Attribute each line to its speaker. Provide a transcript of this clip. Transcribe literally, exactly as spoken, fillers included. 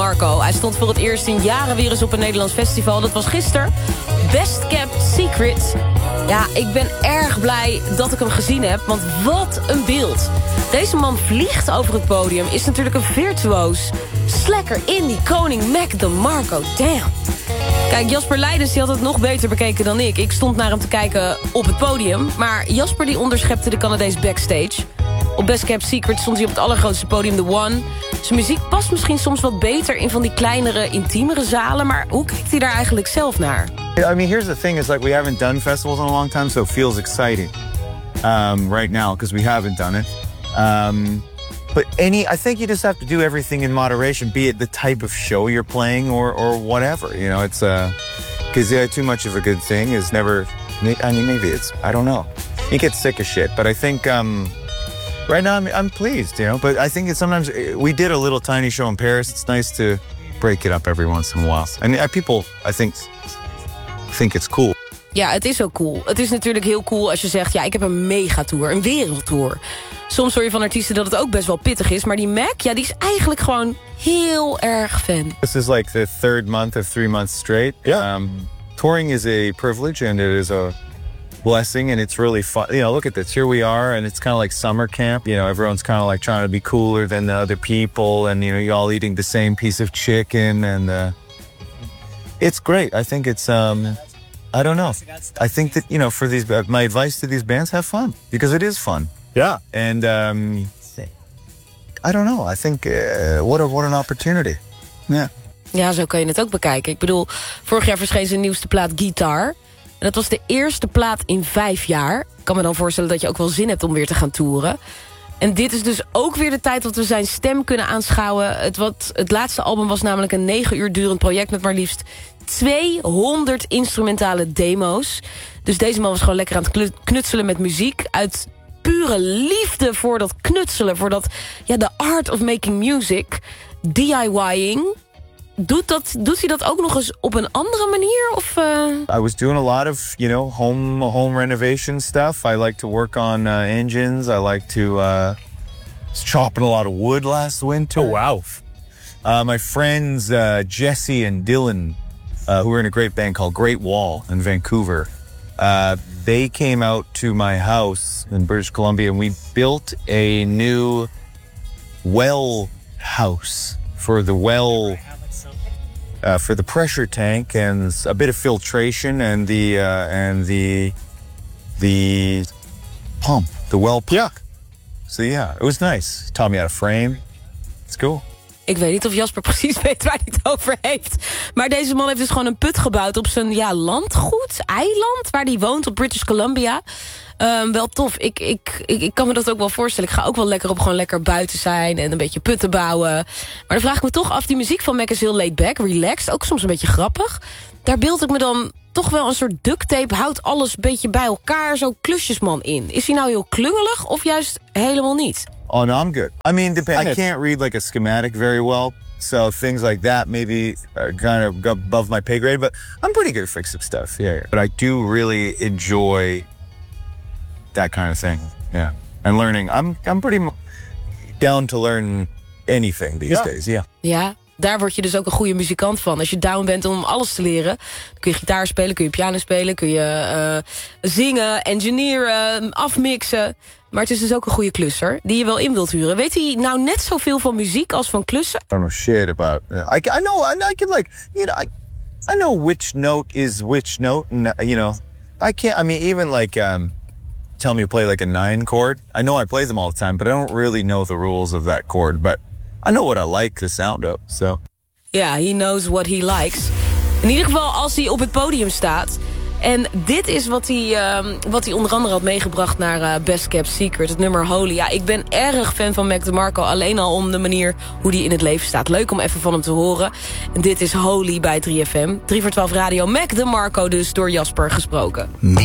Speaker 1: DeMarco. Hij stond voor het eerst in jaren weer eens op een Nederlands festival. Dat was gisteren. Best Kept Secret. Ja, ik ben erg blij dat ik hem gezien heb, want wat een beeld. Deze man vliegt over het podium, is natuurlijk een virtuoos. Slekker in die koning Mac DeMarco, damn. Kijk, Jasper Leidens die had het nog beter bekeken dan ik. Ik stond naar hem te kijken op het podium. Maar Jasper die onderschepte de Canadees backstage. Op Best Kept Secret stond hij op het allergrootste podium, The One. Zijn muziek past misschien soms wat beter in van die kleinere, intiemere zalen. Maar hoe kijkt hij daar eigenlijk zelf naar?
Speaker 2: I mean, here's the thing, is like we haven't done festivals in a long time, so it feels exciting um, right now, because we haven't done it. Um, but any, I think you just have to do everything in moderation, be it the type of show you're playing or, or whatever, you know, it's, because uh, yeah, too much of a good thing is never, I mean, maybe it's, I don't know. You get sick of shit, but I think, um, right now I'm, I'm pleased, you know, but I think it's sometimes, we did a little tiny show in Paris, it's nice to break it up every once in a while. And uh, people, I think... think it's cool.
Speaker 1: Ja, het is ook cool. Het is natuurlijk heel cool als je zegt, ja, ik heb een megatour, een wereldtour. Soms hoor je van artiesten dat het ook best wel pittig is, maar die Mac, ja, die is eigenlijk gewoon heel erg fan.
Speaker 2: This is like the third month of three months straight. Yeah. Um, touring is a privilege and it is a blessing and it's really fun. You know, look at this. Here we are and it's kind of like summer camp. You know, everyone's kind of like trying to be cooler than the other people and, you know, you're all eating the same piece of chicken and... Uh, It's great. I think it's, um, I don't know. I think that, you know, for these, uh, my advice to these bands, have fun. Because it is fun.
Speaker 3: Yeah.
Speaker 2: And, um, I don't know. I think, uh, what, a, what an opportunity. Yeah.
Speaker 1: Ja, zo kan je het ook bekijken. Ik bedoel, vorig jaar verscheen zijn nieuwste plaat Guitar. En dat was de eerste plaat in vijf jaar. Ik kan me dan voorstellen dat je ook wel zin hebt om weer te gaan toeren. En dit is dus ook weer de tijd dat we zijn stem kunnen aanschouwen. Het, wat, het laatste album was namelijk een negen uur durend project... met maar liefst tweehonderd instrumentale demo's. Dus deze man was gewoon lekker aan het knutselen met muziek. Uit pure liefde voor dat knutselen. Voor dat, ja, de art of making music. D I Y-ing. Doet, dat, doet hij dat ook nog eens op een andere manier? Of, uh...
Speaker 2: I was doing a lot of, you know, home home renovation stuff. I like to work on uh, engines. I like to uh, was chopping a lot of wood last winter.
Speaker 3: Oh, wow.
Speaker 2: Uh, my friends uh, Jesse and Dylan, uh, who were in a great band called Great Wall in Vancouver, uh, they came out to my house in British Columbia and we built a new well house for the well... Uh, for the pressure tank and a bit of filtration and the uh, and the the pump, the well pump.
Speaker 3: Yeah.
Speaker 2: So yeah, it was nice. Taught me how to frame. It's cool.
Speaker 1: Ik weet niet of Jasper precies weet waar hij het over heeft. Maar deze man heeft dus gewoon een put gebouwd op zijn ja, landgoed, eiland, waar hij woont op British Columbia. Um, wel tof. Ik, ik, ik, ik kan me dat ook wel voorstellen. Ik ga ook wel lekker op gewoon lekker buiten zijn en een beetje putten bouwen. Maar dan vraag ik me toch af, die muziek van Mac is heel laid back, relaxed, ook soms een beetje grappig. Daar beeld ik me dan toch wel een soort duct tape, houdt alles een beetje bij elkaar, zo klusjesman in. Is hij nou heel klungelig of juist helemaal niet?
Speaker 2: Oh no, I'm good. I mean, depend. I can't read like a schematic very well, so things like that maybe are kind of above my pay grade. But I'm pretty good at fixing stuff. Yeah, yeah. But I do really enjoy that kind of thing. Yeah, and learning. I'm I'm pretty down to learn anything these yeah. days. Yeah.
Speaker 1: Ja. Daar word je dus ook een goede muzikant van. Als je down bent om alles te leren, dan kun je gitaar spelen, kun je piano spelen, kun je uh, zingen, engineeren, afmixen. Maar het is dus ook een goede klusser die je wel in wilt huren. Weet hij nou net zoveel van muziek als van klussen?
Speaker 2: I don't know shit about. Uh, I I know I, I can like you know I I know which note is which note, and uh, you know I can't. I mean even like um, tell me to play like a nine chord. I know I play them all the time, but I don't really know the rules of that chord. But I know what I like the sound of. So.
Speaker 1: Ja, he knows what he likes. In ieder geval als hij op het podium staat. En dit is wat hij, um, wat hij onder andere had meegebracht naar uh, Best Kept Secret. Het nummer Holy. Ja, ik ben erg fan van Mac DeMarco. Alleen al om de manier hoe hij in het leven staat. Leuk om even van hem te horen. En dit is Holy bij drie F M. drie voor twaalf radio. Mac DeMarco dus door Jasper gesproken.